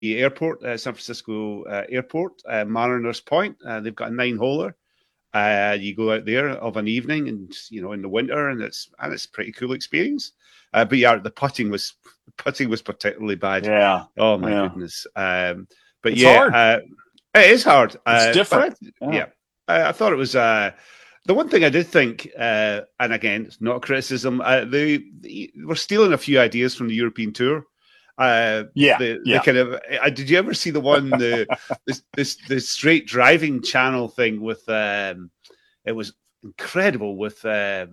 airport, San Francisco airport, Mariners Point. They've got a 9-holer. You go out there of an evening, and in the winter, and it's a pretty cool experience. But yeah, the putting was particularly bad. Yeah. Oh my Yeah. goodness. But It's hard. yeah, it is hard. It's But different. Yeah. yeah, I thought it was. The one thing I did think, and again, it's not a criticism, they were stealing a few ideas from the European Tour. Yeah. The Yeah. kind of did you ever see the one the straight driving channel thing with it was incredible with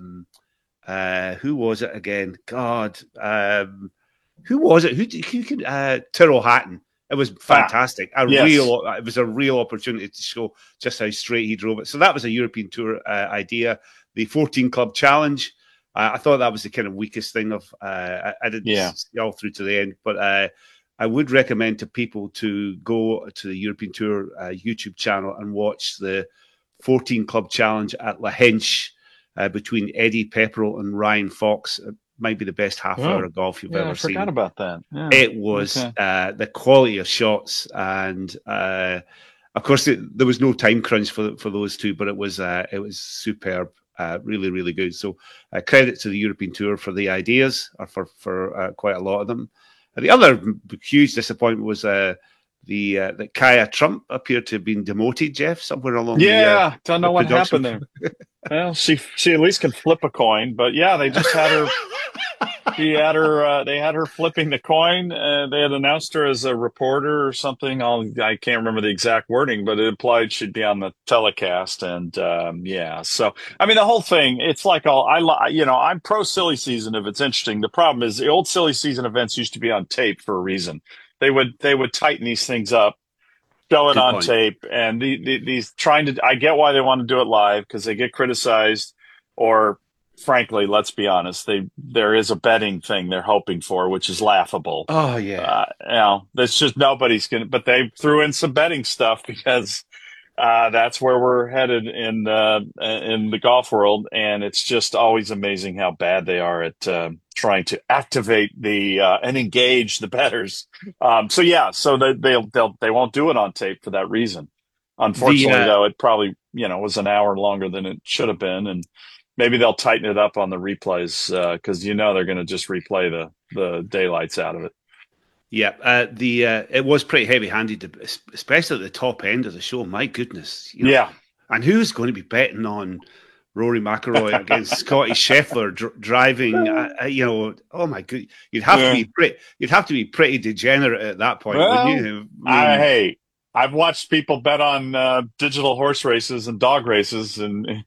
who was it again? God, who was it? Who could Tyrrell Hatton? It was Ah, fantastic. yes. It was a real opportunity to show just how straight he drove it. So that was a European Tour idea. The 14 Club Challenge. I thought that was the kind of weakest thing of. I didn't Yeah. see all through to the end, but I would recommend to people to go to the European Tour YouTube channel and watch the 14 Club Challenge at La Henche between Eddie Pepperell and Ryan Fox. It might be the best half hour Oh, of golf you've yeah. I ever forgot seen. about that. Yeah. It was Okay. the quality of shots, and of course there was no time crunch for those two, but it was superb, really really good. So credit to the European Tour for the ideas, or for quite a lot of them. The other huge disappointment was that Kaya Trump appeared to have been demoted, Jeff, somewhere along Yeah. Don't the know what production. happened there. Well, she at least can flip a coin, but yeah, they just had her. She had her. They had her flipping the coin. They had announced her as a reporter or something. I can't remember the exact wording, but it implied she'd be on the telecast. And yeah, so I mean, the whole thing. It's like I'm pro silly season if it's interesting. The problem is the old silly season events used to be on tape for a reason. They would tighten these things up, show it Good on point. tape, and these trying to. I get why they want to do it live because they get criticized, or frankly, let's be honest, there is a betting thing they're hoping for, which is laughable. Oh yeah, That's just nobody's gonna. But they threw in some betting stuff because that's where we're headed in the golf world, and it's just always amazing how bad they are at trying to activate the and engage the bettors. So yeah, so they won't do it on tape for that reason. the Unfortunately, though, it probably was an hour longer than it should have been, and maybe they'll tighten it up on the replays because they're going to just replay the daylights out of it. Yeah, it was pretty heavy-handed, especially at the top end of the show. My goodness, Yeah. and who's going to be betting on Rory McIlroy against Scotty Scheffler driving? Oh my good, Yeah. you'd have to be pretty degenerate at that point, wouldn't Well, you? I mean, hey, I've watched people bet on digital horse races and dog races, and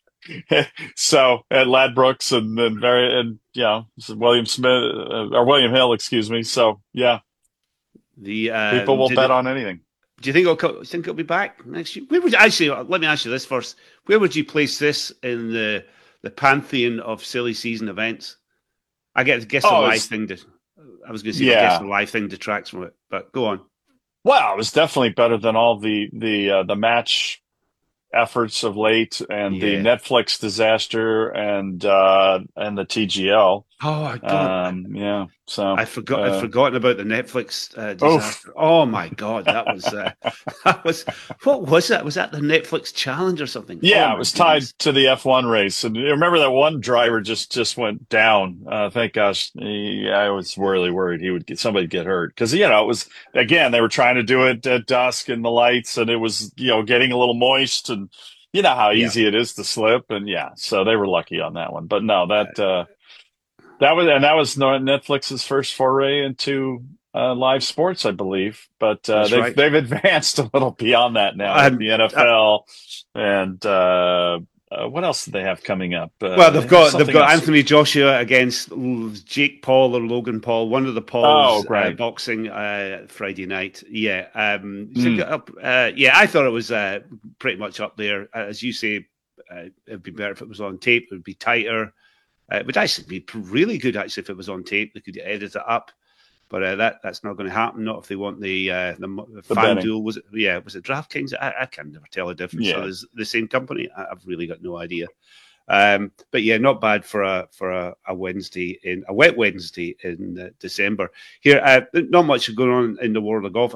so at Ladbrokes and very and William Smith or William Hill, excuse me. So yeah, the people will bet on anything. do you think it'll be back next year? Where would you, actually? Let me ask you this first: where would you place this in the pantheon of silly season events? I guess the Oh, live it's thing. I was going to say, I guess the yeah. live thing detracts from it, but go on. Well, it was definitely better than all the match efforts of late and the Yeah. Netflix disaster and the TGL. Oh God, Yeah. So I'd forgotten about the Netflix oof. disaster. Oh my God, that was that was what was that? Was that the Netflix challenge or something? Oh Yeah, it my was tied goodness. to the F1 race, and you remember that one driver just went down. Thank gosh, I was really worried he would get hurt because it was again they were trying to do it at dusk in the lights, and it was getting a little moist, and you know how Yeah. easy it is to slip, and yeah, so they were lucky on that one. But no, that was Netflix's first foray into live sports, I believe. But That's they've right. they've advanced a little beyond that now with Um, the uh, NFL and what else do they have coming up? well, They have they've something got else. Anthony Joshua against Jake Paul or Logan Paul, one of the Oh, Pauls great. boxing Friday night. Yeah, Mm, yeah, I thought it was pretty much up there, as you say. It'd be better if it was on tape. It would be tighter. It would actually be really good actually if it was on tape. They could edit it up, but that's not going to happen. Not if they want the the fan betting. duel. Was it DraftKings? I can never tell the difference. So Yeah. there's the same company. I've really got no idea. But yeah, not bad for a Wednesday, in a wet Wednesday in December. Here, not much going on in the world of golf.